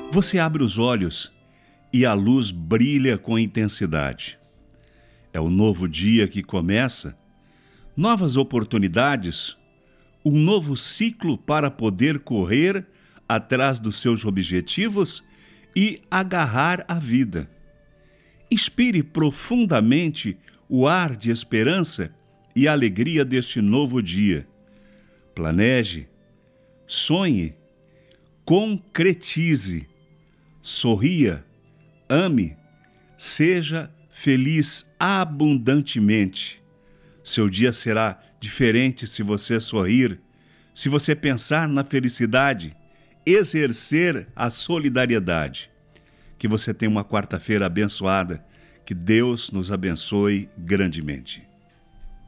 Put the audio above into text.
Você abre os olhos e a luz brilha com intensidade. É o novo dia que começa, novas oportunidades, um novo ciclo para poder correr atrás dos seus objetivos e agarrar a vida. Inspire profundamente o ar de esperança e alegria deste novo dia. Planeje, sonhe, concretize, sorria, ame, seja feliz abundantemente. Seu dia será diferente se você sorrir, se você pensar na felicidade, exercer a solidariedade. Que você tenha uma quarta-feira abençoada. Que Deus nos abençoe grandemente.